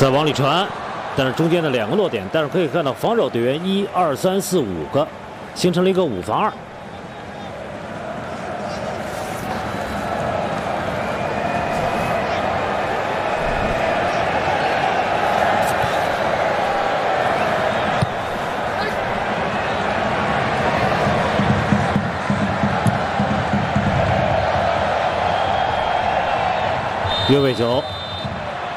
再往里传，但是中间的2个落点，但是可以看到防守队员1、2、3、4、5个，形成了一个5防2。越位球。